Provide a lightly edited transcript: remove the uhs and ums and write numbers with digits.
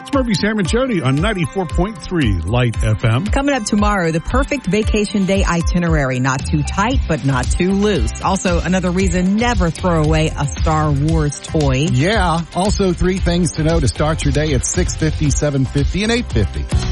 It's Murphy, Sam, and Jody on 94.3 Light FM. Coming up tomorrow, the perfect vacation day itinerary. Not too tight, but not too loose. Also, another reason never throw away a Star Wars toy. Yeah. Also, 3 things to know to start your day at 6:50, 7:50, and 8:50.